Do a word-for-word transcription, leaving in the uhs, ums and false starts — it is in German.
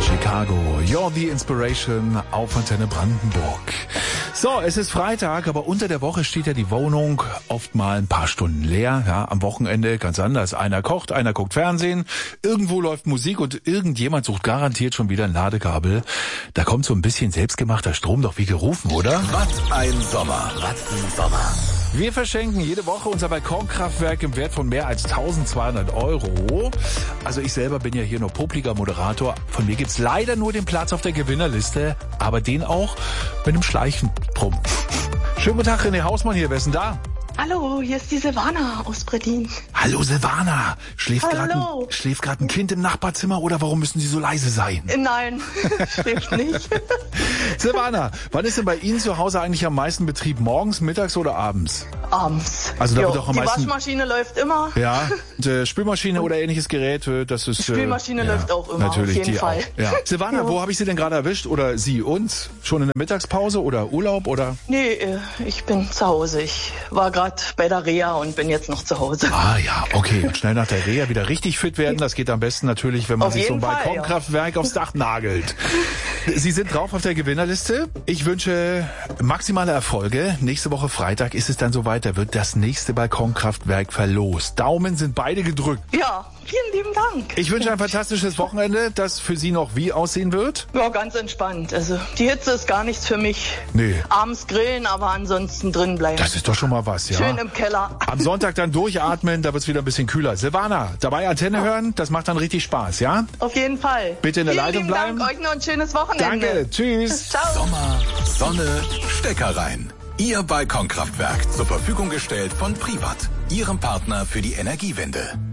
Chicago, You're the Inspiration auf Antenne Brandenburg. So, es ist Freitag, aber unter der Woche steht ja die Wohnung oft mal ein paar Stunden leer. Ja, am Wochenende ganz anders. Einer kocht, einer guckt Fernsehen, irgendwo läuft Musik und irgendjemand sucht garantiert schon wieder ein Ladekabel. Da kommt so ein bisschen selbstgemachter Strom doch wie gerufen, oder? Was ein Sommer. Was ein Sommer. Wir verschenken jede Woche unser Balkonkraftwerk im Wert von mehr als eintausendzweihundert Euro. Also ich selber bin ja hier nur popliger Moderator. Von mir gibt's leider nur den Platz auf der Gewinnerliste, aber den auch mit einem Schleichenprumm. Schönen guten Tag, René Hausmann hier. Wer ist denn da? Hallo, hier ist die Silvana aus Berlin. Hallo Silvana. Schläft gerade ein, Hallo. schläft gerade ein Kind im Nachbarzimmer oder warum müssen Sie so leise sein? Nein, schläft nicht. Silvana, wann ist denn bei Ihnen zu Hause eigentlich am meisten Betrieb? Morgens, mittags oder abends? Abends. Also da Jo, wird auch am die meisten... Waschmaschine läuft immer. Ja, und, äh, Spülmaschine oder ähnliches Gerät, äh, das ist... Äh, Spülmaschine ja, läuft auch immer, natürlich, auf jeden die Fall. Auch. Ja. Silvana, Ja. wo habe ich Sie denn gerade erwischt? Oder Sie uns? Schon in der Mittagspause oder Urlaub oder... Nee, äh, ich bin zu Hause. Ich war gerade bei der Reha und bin jetzt noch zu Hause. Ah ja, okay. Und schnell nach der Reha wieder richtig fit werden. Das geht am besten natürlich, wenn man Auf sich so ein jeden Fall, Balkonkraftwerk aufs Dach nagelt. Sie sind drauf auf der Gewinnerliste. Ich wünsche maximale Erfolge. Nächste Woche Freitag ist es dann soweit. Da wird das nächste Balkonkraftwerk verlost. Daumen sind beide gedrückt. Ja, vielen lieben Dank. Ich wünsche ein fantastisches Wochenende, das für Sie noch wie aussehen wird. Ja, ganz entspannt. Also die Hitze ist gar nichts für mich. Nee. Abends grillen, aber ansonsten drin bleiben. Das ist doch schon mal was, ja. Schön im Keller. Am Sonntag dann durchatmen, da wird's wieder ein bisschen kühler. Silvana, dabei Antenne hören, das macht dann richtig Spaß, ja? Auf jeden Fall. Bitte in der vielen Leitung lieben bleiben. Dank, euch noch ein schönes Wochenende. Danke, tschüss. Ciao. Sommer, Sonne, Stecker rein. Ihr Balkonkraftwerk zur Verfügung gestellt von Privat, Ihrem Partner für die Energiewende.